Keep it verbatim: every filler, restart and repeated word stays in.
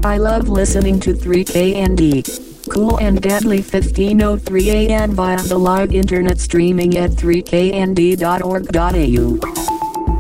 I love listening to three K N D. Cool and Deadly fifteen oh three A M via the live internet streaming at three K N D dot org dot A U.